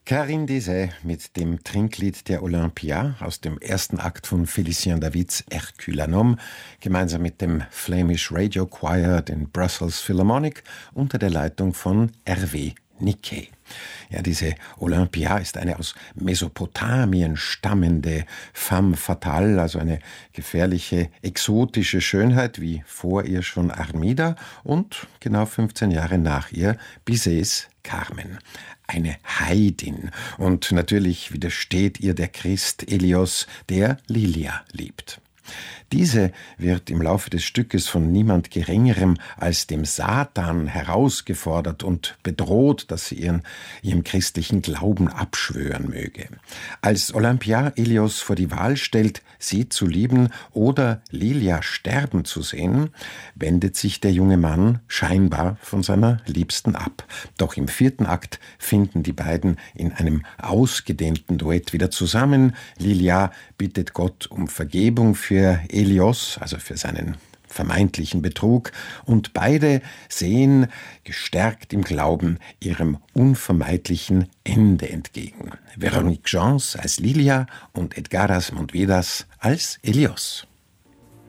Karine Désay mit dem Trinklied der Olympia aus dem ersten Akt von Félicien Davids Hercule un homme, gemeinsam mit dem Flemish Radio Choir, den Brussels Philharmonic, unter der Leitung von Hervé Niquet. Ja, diese Olympia ist eine aus Mesopotamien stammende femme fatale, also eine gefährliche, exotische Schönheit, wie vor ihr schon Armida und genau 15 Jahre nach ihr Bizets Carmen. Eine Heidin. Und natürlich widersteht ihr der Christ Helios, der Lilia liebt. Diese wird im Laufe des Stückes von niemand Geringerem als dem Satan herausgefordert und bedroht, dass sie ihrem christlichen Glauben abschwören möge. Als Olympia Helios vor die Wahl stellt, sie zu lieben oder Lilia sterben zu sehen, wendet sich der junge Mann scheinbar von seiner Liebsten ab. Doch im 4. Akt finden die beiden in einem ausgedehnten Duett wieder zusammen. Lilia bittet Gott um Vergebung für Helios, also für seinen vermeintlichen Betrug, und beide sehen, gestärkt im Glauben, ihrem unvermeidlichen Ende entgegen. Véronique Gens als Lilia und Edgaras Montvedas als Helios.